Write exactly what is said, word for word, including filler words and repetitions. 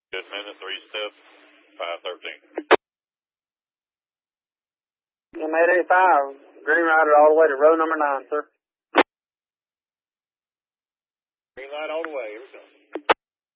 Good minute, three steps, five thirteen. M eight eight five, Green Rider all the way to row number nine, sir. Green light all the way, here we go.